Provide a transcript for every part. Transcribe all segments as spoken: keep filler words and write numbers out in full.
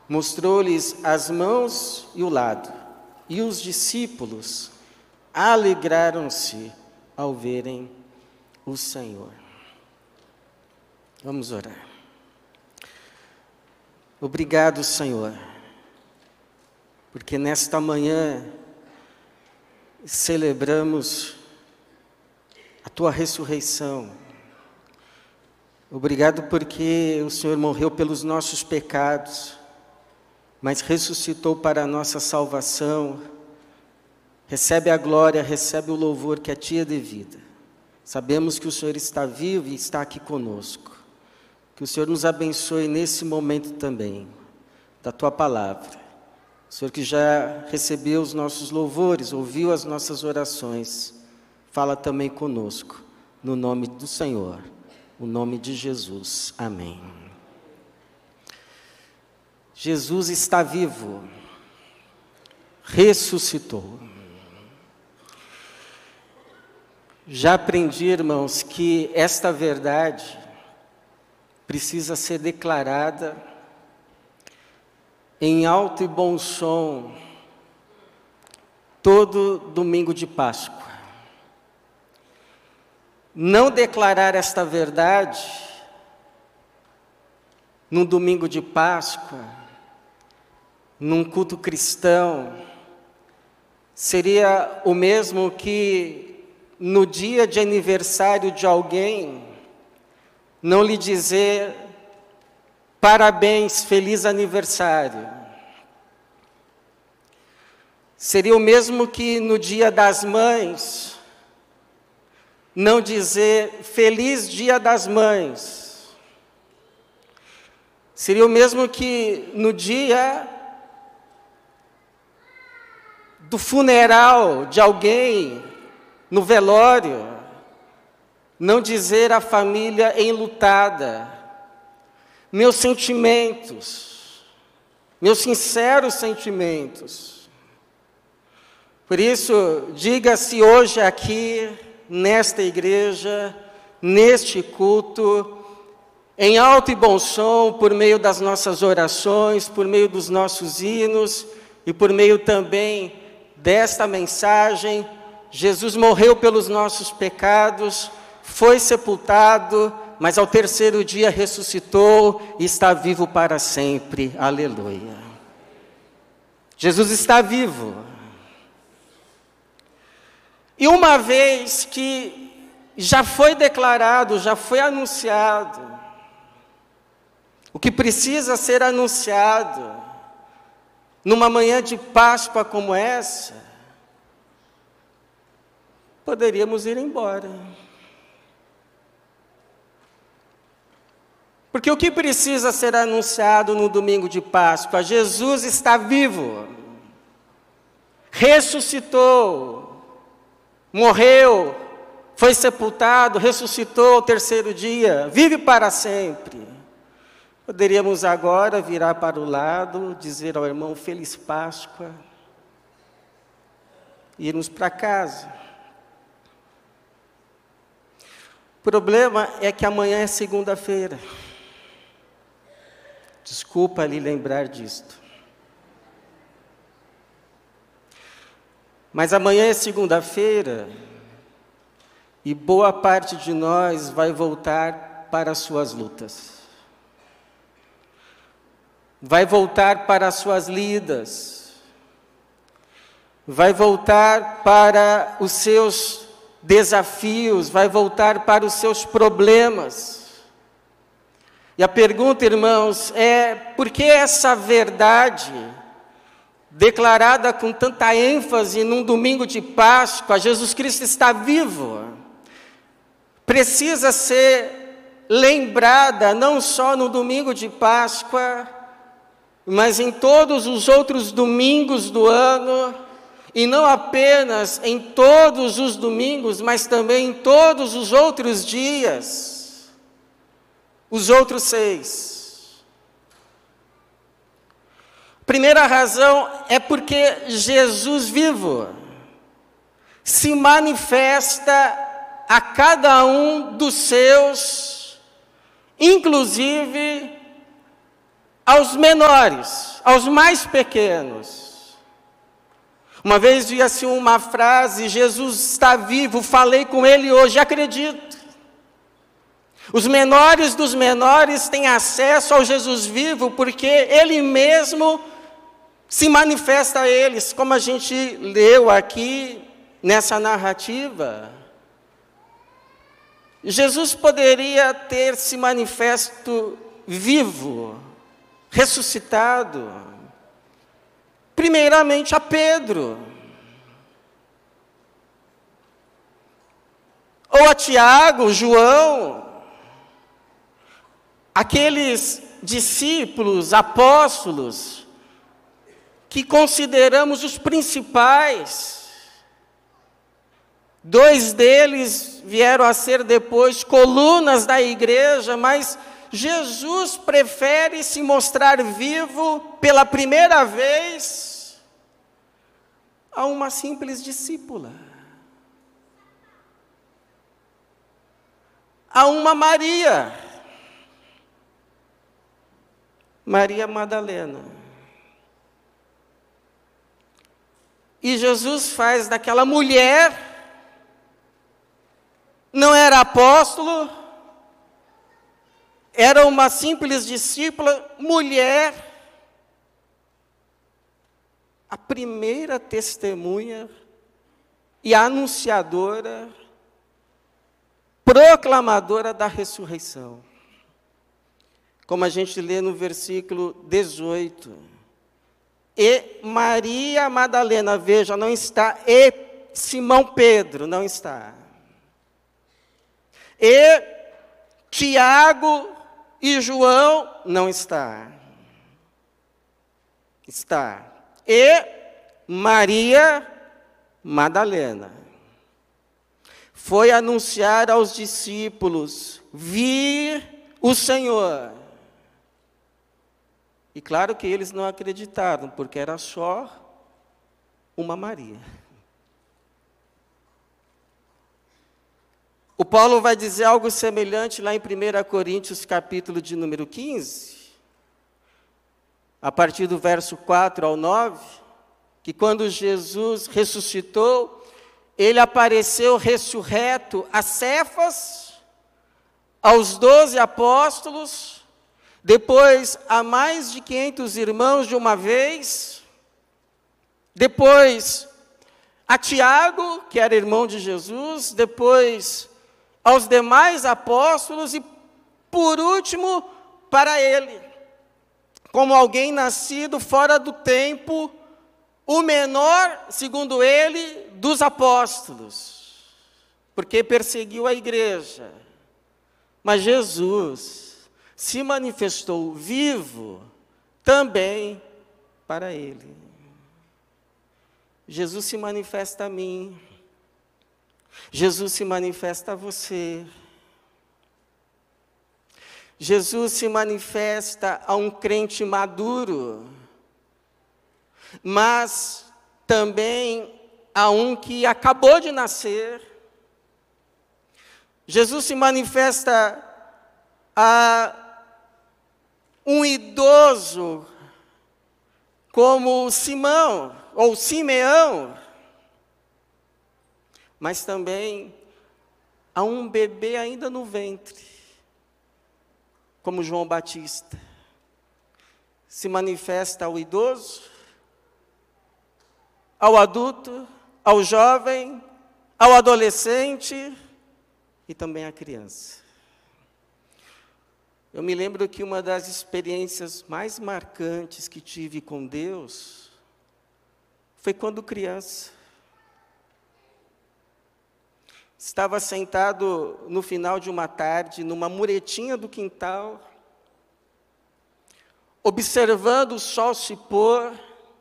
mostrou-lhes as mãos e o lado, e os discípulos alegraram-se ao verem o Senhor. Vamos orar. Obrigado, Senhor, porque nesta manhã celebramos a Tua ressurreição. Obrigado porque o Senhor morreu pelos nossos pecados, mas ressuscitou para a nossa salvação. Recebe a glória, recebe o louvor que a Ti é devida. Sabemos que o Senhor está vivo e está aqui conosco. Que o Senhor nos abençoe nesse momento também, da Tua palavra. O Senhor que já recebeu os nossos louvores, ouviu as nossas orações, fala também conosco, no nome do Senhor, o nome de Jesus. Amém. Jesus está vivo, ressuscitou. Já aprendi, irmãos, que esta verdade precisa ser declarada em alto e bom som todo domingo de Páscoa. Não declarar esta verdade num domingo de Páscoa, num culto cristão, seria o mesmo que no dia de aniversário de alguém não lhe dizer parabéns, feliz aniversário. Seria o mesmo que no dia das mães não dizer feliz dia das mães. Seria o mesmo que no dia do funeral de alguém, no velório, não dizer à família enlutada, meus sentimentos, meus sinceros sentimentos. Por isso, diga-se hoje aqui, nesta igreja, neste culto, em alto e bom som, por meio das nossas orações, por meio dos nossos hinos e por meio também desta mensagem, Jesus morreu pelos nossos pecados, foi sepultado, mas ao terceiro dia ressuscitou e está vivo para sempre. Aleluia. Jesus está vivo. E uma vez que já foi declarado, já foi anunciado, o que precisa ser anunciado numa manhã de Páscoa como essa, poderíamos ir embora. Porque o que precisa ser anunciado no domingo de Páscoa? Jesus está vivo, ressuscitou, morreu, foi sepultado, ressuscitou ao terceiro dia, vive para sempre. Poderíamos agora virar para o lado, dizer ao irmão Feliz Páscoa, e irmos para casa. O problema é que amanhã é segunda-feira. Desculpa lhe lembrar disto. Mas amanhã é segunda-feira e boa parte de nós vai voltar para as suas lutas. Vai voltar para as suas lidas. Vai voltar para os seus desafios, vai voltar para os seus problemas. E a pergunta, irmãos, é por que essa verdade, declarada com tanta ênfase num domingo de Páscoa, Jesus Cristo está vivo, precisa ser lembrada não só no domingo de Páscoa, mas em todos os outros domingos do ano, e não apenas em todos os domingos, mas também em todos os outros dias. Os outros seis. Primeira razão é porque Jesus vivo se manifesta a cada um dos seus, inclusive aos menores, aos mais pequenos. Uma vez vi assim uma frase: Jesus está vivo, falei com ele hoje, acredito. Os menores dos menores têm acesso ao Jesus vivo, porque ele mesmo se manifesta a eles, como a gente leu aqui nessa narrativa. Jesus poderia ter se manifesto vivo, ressuscitado, primeiramente a Pedro, ou a Tiago, João, aqueles discípulos, apóstolos, que consideramos os principais. Dois deles vieram a ser depois colunas da igreja, mas Jesus prefere se mostrar vivo pela primeira vez a uma simples discípula, a uma Maria, Maria Madalena. E Jesus faz daquela mulher, não era apóstolo, era uma simples discípula, mulher, a primeira testemunha e anunciadora, proclamadora da ressurreição. Como a gente lê no versículo dezoito. E Maria Madalena, veja, não está, e Simão Pedro, não está. E Tiago e João, não está. Está. E Maria Madalena foi anunciar aos discípulos: vir o Senhor. E claro que eles não acreditaram, porque era só uma Maria. O Paulo vai dizer algo semelhante lá em primeira Coríntios, capítulo de número quinze, a partir do verso quatro ao nove, que quando Jesus ressuscitou, ele apareceu ressurreto a Cefas, aos doze apóstolos, depois a mais de quinhentos irmãos de uma vez, depois a Tiago, que era irmão de Jesus, depois aos demais apóstolos e, por último, para ele, como alguém nascido fora do tempo, o menor, segundo ele, dos apóstolos, porque perseguiu a igreja. Mas Jesus se manifestou vivo também para ele. Jesus se manifesta a mim. Jesus se manifesta a você. Jesus se manifesta a um crente maduro, mas também a um que acabou de nascer. Jesus se manifesta a um idoso como Simão ou Simeão, mas também a um bebê ainda no ventre, como João Batista. Se manifesta ao idoso, ao adulto, ao jovem, ao adolescente e também à criança. Eu me lembro que uma das experiências mais marcantes que tive com Deus foi quando criança. Estava sentado no final de uma tarde, numa muretinha do quintal, observando o sol se pôr.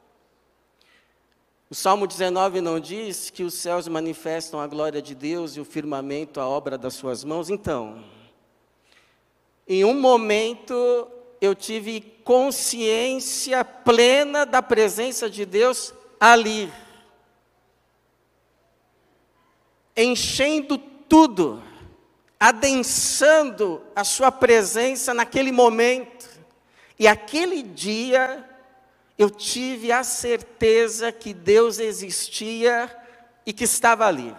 O Salmo dezenove não diz que os céus manifestam a glória de Deus e o firmamento a obra das suas mãos? Então, em um momento, eu tive consciência plena da presença de Deus ali, enchendo tudo, adensando a sua presença naquele momento, E aquele dia, eu tive a certeza que Deus existia e que estava ali.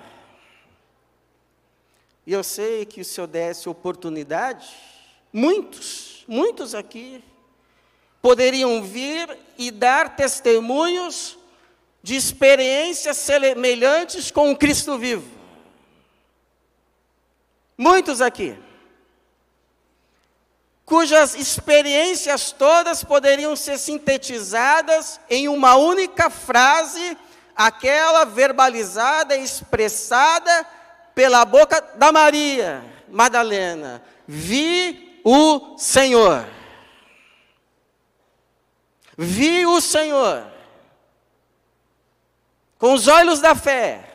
E eu sei que se eu desse oportunidade, muitos, muitos aqui, poderiam vir e dar testemunhos de experiências semelhantes com o Cristo vivo. Muitos aqui, cujas experiências todas poderiam ser sintetizadas em uma única frase, aquela verbalizada e expressada pela boca da Maria Madalena: vi o Senhor. Vi o Senhor. Com os olhos da fé,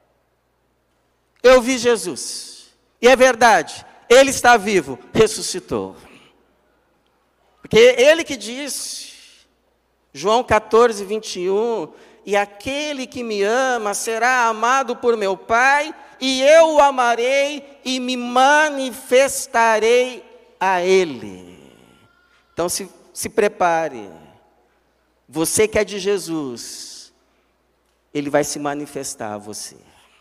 eu vi Jesus. E é verdade, Ele está vivo, ressuscitou. Porque Ele que disse, João quatorze, vinte e um, e aquele que me ama será amado por meu Pai, e eu o amarei e me manifestarei a Ele. Então se, se prepare. Você que é de Jesus, Ele vai se manifestar a você.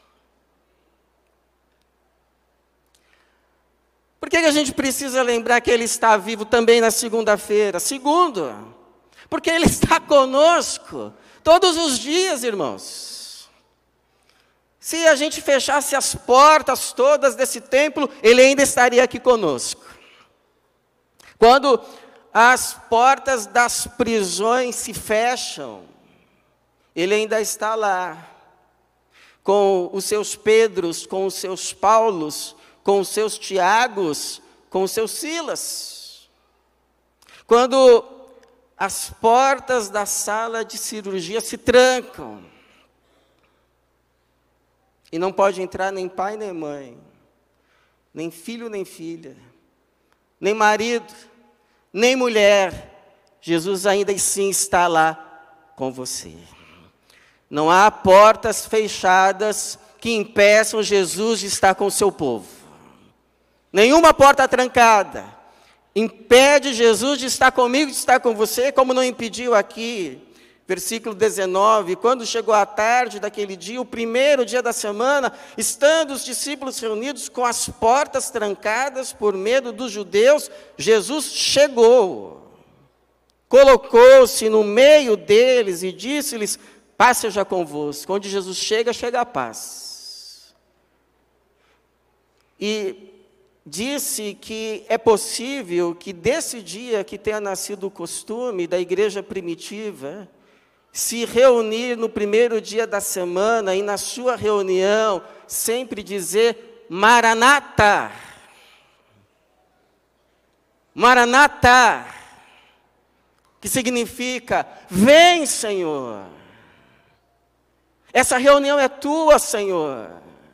Por que a gente precisa lembrar que Ele está vivo também na segunda-feira? Segundo, porque Ele está conosco todos os dias, irmãos. Se a gente fechasse as portas todas desse templo, Ele ainda estaria aqui conosco. Quando as portas das prisões se fecham, Ele ainda está lá, com os seus Pedros, com os seus Paulos, com os seus Tiagos, com os seus Silas. Quando as portas da sala de cirurgia se trancam, e não pode entrar nem pai nem mãe, nem filho nem filha, nem marido, nem mulher, Jesus ainda assim está lá com você. Não há portas fechadas que impeçam Jesus de estar com o seu povo. Nenhuma porta trancada impede Jesus de estar comigo, de estar com você, como não impediu aqui. Versículo dezenove, quando chegou a tarde daquele dia, o primeiro dia da semana, estando os discípulos reunidos com as portas trancadas por medo dos judeus, Jesus chegou, colocou-se no meio deles e disse-lhes: paz seja convosco. Onde Jesus chega, chega a paz. E disse que é possível que desse dia que tenha nascido o costume da igreja primitiva, se reunir no primeiro dia da semana e na sua reunião sempre dizer Maranata. Maranata, que significa vem, Senhor. Essa reunião é tua, Senhor.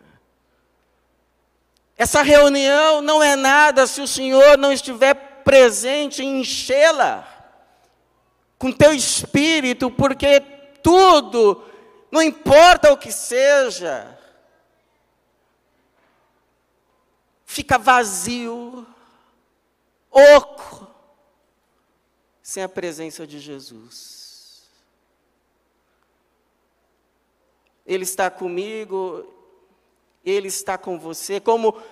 Essa reunião não é nada se o Senhor não estiver presente em enchê-la com teu espírito, porque tudo, não importa o que seja, fica vazio, oco, sem a presença de Jesus. Ele está comigo, Ele está com você, como o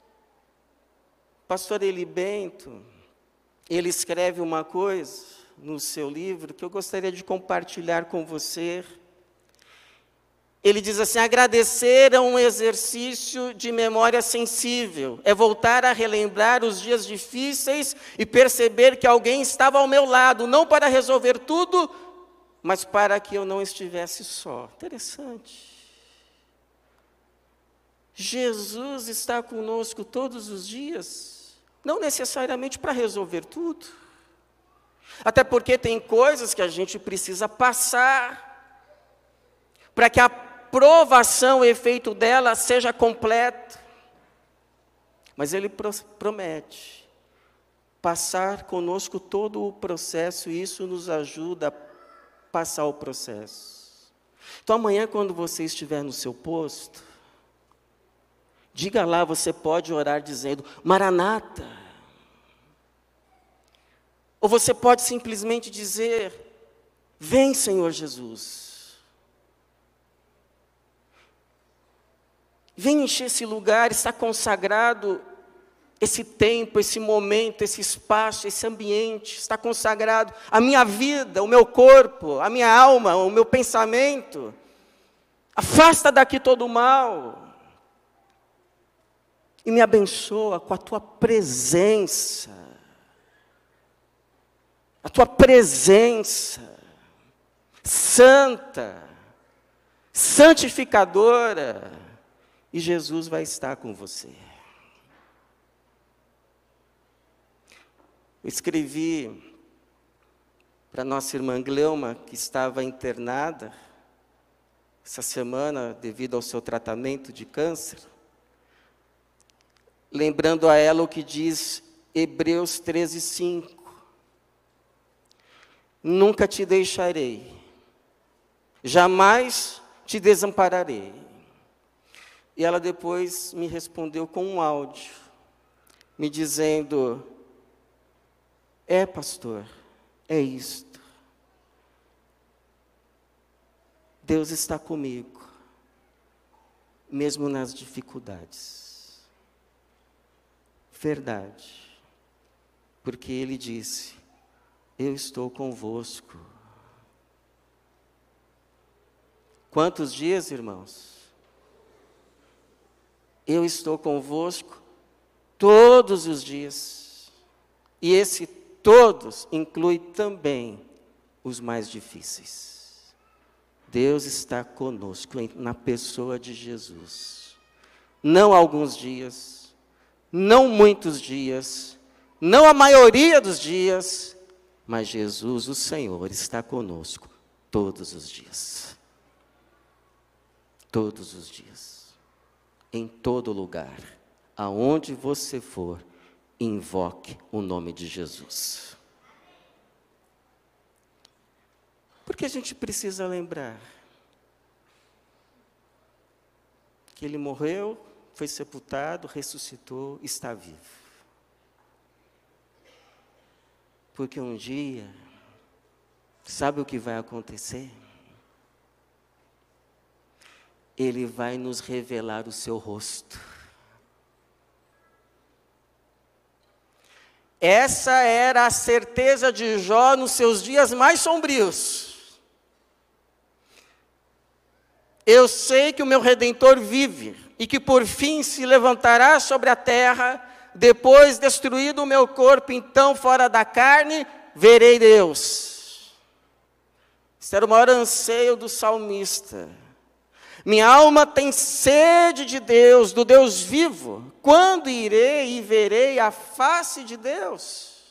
pastor Eli Bento, ele escreve uma coisa no seu livro, que eu gostaria de compartilhar com você. Ele diz assim: agradecer é um exercício de memória sensível, é voltar a relembrar os dias difíceis e perceber que alguém estava ao meu lado, não para resolver tudo, mas para que eu não estivesse só. Interessante. Jesus está conosco todos os dias, não necessariamente para resolver tudo. Até porque tem coisas que a gente precisa passar para que a provação, o efeito dela seja completo. Mas Ele promete passar conosco todo o processo, e isso nos ajuda a passar o processo. Então amanhã, quando você estiver no seu posto, diga lá, você pode orar dizendo Maranata. Ou você pode simplesmente dizer: vem, Senhor Jesus. Vem encher esse lugar, está consagrado esse tempo, esse momento, esse espaço, esse ambiente, está consagrado a minha vida, o meu corpo, a minha alma, o meu pensamento. Afasta daqui todo o mal. E me abençoa com a tua presença. A tua presença santa, santificadora, e Jesus vai estar com você. Eu escrevi para nossa irmã Gleuma, que estava internada essa semana devido ao seu tratamento de câncer, lembrando a ela o que diz Hebreus treze, cinco. Nunca te deixarei, jamais te desampararei. E ela depois me respondeu com um áudio, me dizendo: é, pastor, é isto. Deus está comigo, mesmo nas dificuldades. Verdade, porque Ele disse: eu estou convosco. Quantos dias, irmãos? Eu estou convosco todos os dias. E esse todos inclui também os mais difíceis. Deus está conosco na pessoa de Jesus. Não alguns dias, não muitos dias, não a maioria dos dias, mas Jesus, o Senhor, está conosco todos os dias. Todos os dias. Em todo lugar. Aonde você for, invoque o nome de Jesus. Porque a gente precisa lembrar que Ele morreu, foi sepultado, ressuscitou, está vivo. Porque um dia, sabe o que vai acontecer? Ele vai nos revelar o seu rosto. Essa era a certeza de Jó nos seus dias mais sombrios. Eu sei que o meu Redentor vive, e que por fim se levantará sobre a terra, depois destruído o meu corpo, então fora da carne, verei Deus. Esse era o maior anseio do salmista. Minha alma tem sede de Deus, do Deus vivo. Quando irei e verei a face de Deus?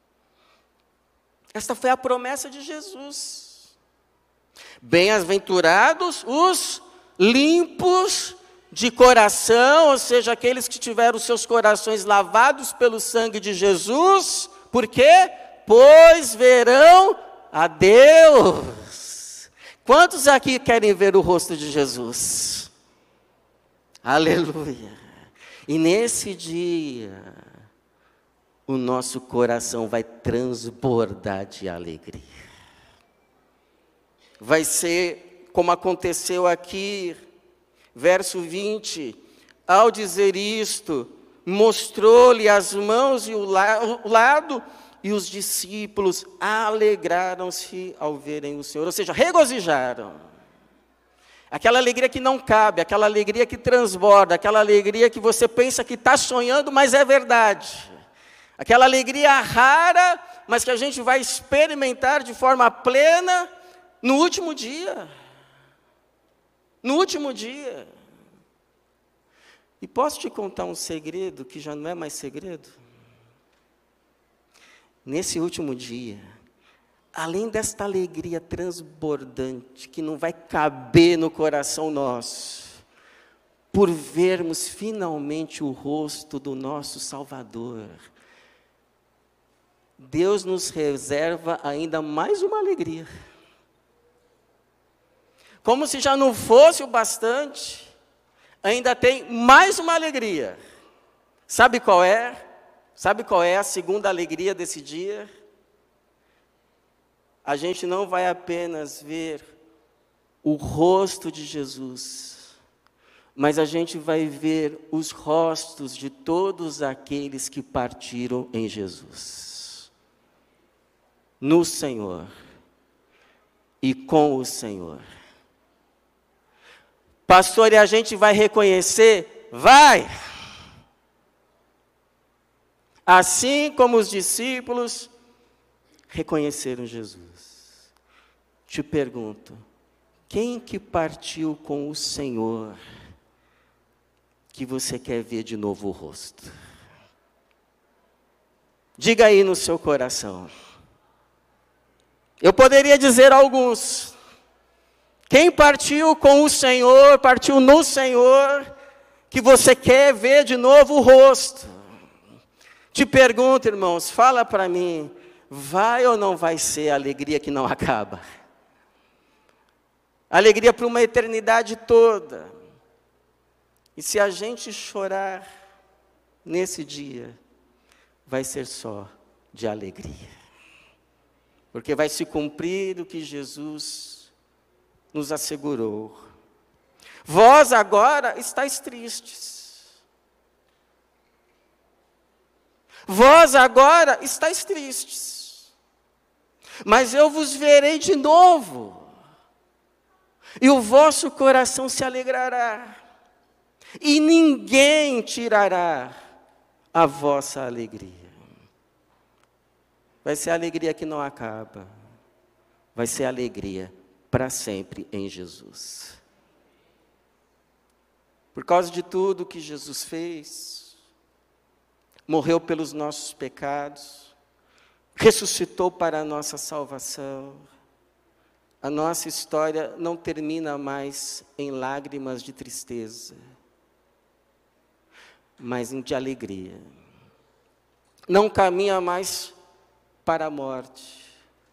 Esta foi a promessa de Jesus. Bem-aventurados os limpos de coração, ou seja, aqueles que tiveram seus corações lavados pelo sangue de Jesus. Por quê? Pois verão a Deus. Quantos aqui querem ver o rosto de Jesus? Aleluia. E nesse dia, o nosso coração vai transbordar de alegria. Vai ser como aconteceu aqui, verso vinte. Ao dizer isto, mostrou-lhe as mãos e o, la- o lado, e os discípulos alegraram-se ao verem o Senhor, ou seja, regozijaram. Aquela alegria que não cabe, aquela alegria que transborda, aquela alegria que você pensa que está sonhando, mas é verdade. Aquela alegria rara, mas que a gente vai experimentar de forma plena no último dia. No último dia. E posso te contar um segredo que já não é mais segredo? Nesse último dia, além desta alegria transbordante, que não vai caber no coração nosso, por vermos finalmente o rosto do nosso Salvador, Deus nos reserva ainda mais uma alegria. Como se já não fosse o bastante, ainda tem mais uma alegria. Sabe qual é? Sabe qual é a segunda alegria desse dia? a gente não vai apenas ver o rosto de Jesus, mas a gente vai ver os rostos de todos aqueles que partiram em Jesus, no Senhor e com o Senhor. Pastor, e a gente vai reconhecer? Vai! Assim como os discípulos reconheceram Jesus. Te pergunto, quem que partiu com o Senhor que você quer ver de novo o rosto? Diga aí no seu coração. Eu poderia dizer alguns. Quem partiu com o Senhor, partiu no Senhor, que você quer ver de novo o rosto? Te pergunto, irmãos, fala para mim, vai ou não vai ser a alegria que não acaba? Alegria para uma eternidade toda. E se a gente chorar nesse dia, vai ser só de alegria. Porque vai se cumprir o que Jesus nos assegurou. Vós agora estáis tristes. Vós agora estáis tristes. Mas eu vos verei de novo. E o vosso coração se alegrará. E ninguém tirará a vossa alegria. Vai ser a alegria que não acaba. Vai ser a alegria para sempre em Jesus. Por causa de tudo que Jesus fez, morreu pelos nossos pecados, ressuscitou para a nossa salvação. A nossa história não termina mais em lágrimas de tristeza, mas de alegria. Não caminha mais para a morte,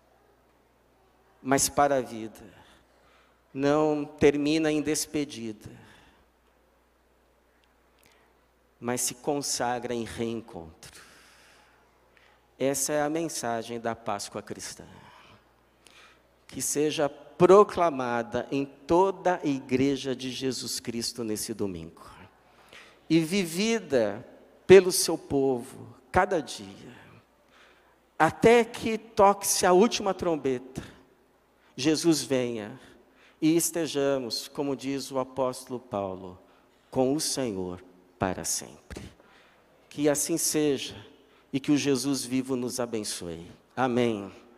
mas para a vida. Não termina em despedida, mas se consagra em reencontro. Essa é a mensagem da Páscoa cristã. Que seja proclamada em toda a igreja de Jesus Cristo nesse domingo. E vivida pelo seu povo, cada dia. Até que toque-se a última trombeta, Jesus venha e estejamos, como diz o apóstolo Paulo, com o Senhor para sempre. Que assim seja e que o Jesus vivo nos abençoe. Amém.